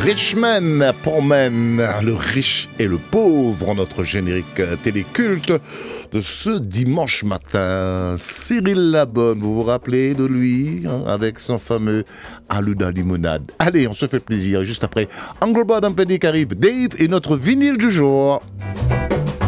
Rich Man, Poor Man, le riche et le pauvre, notre générique téléculte de ce dimanche matin. Cyril Labonne, vous vous rappelez de lui, avec son fameux Aluda Limonade. Allez, on se fait plaisir, juste après Anglebad Pedi qui arrive, Dave et notre vinyle du jour.